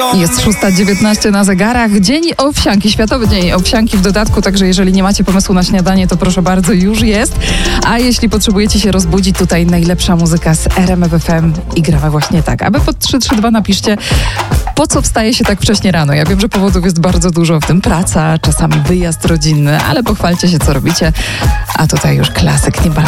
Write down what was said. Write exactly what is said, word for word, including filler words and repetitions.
Jest szósta dziewiętnaście na zegarach. Dzień owsianki, Światowy Dzień Owsianki w dodatku, także jeżeli nie macie pomysłu na śniadanie, to proszę bardzo, już jest. A jeśli potrzebujecie się rozbudzić, tutaj najlepsza muzyka z R M F F M i gramy właśnie tak. Aby pod trzy trzy dwa napiszcie, po co wstaje się tak wcześnie rano. Ja wiem, że powodów jest bardzo dużo, w tym praca, czasami wyjazd rodzinny, ale pochwalcie się, co robicie. A tutaj już klasyk, nie